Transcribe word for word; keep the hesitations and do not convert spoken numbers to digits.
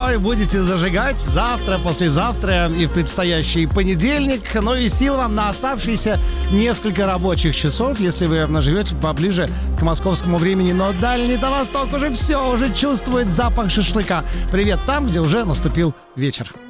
и будете зажигать завтра, послезавтра и в предстоящий понедельник. Ну и сил вам на оставшиеся несколько рабочих часов, если вы живете поближе к московскому времени. Но Дальний-то Восток уже все, уже чувствует запах шашлыка. Привет там, где уже наступил вечер.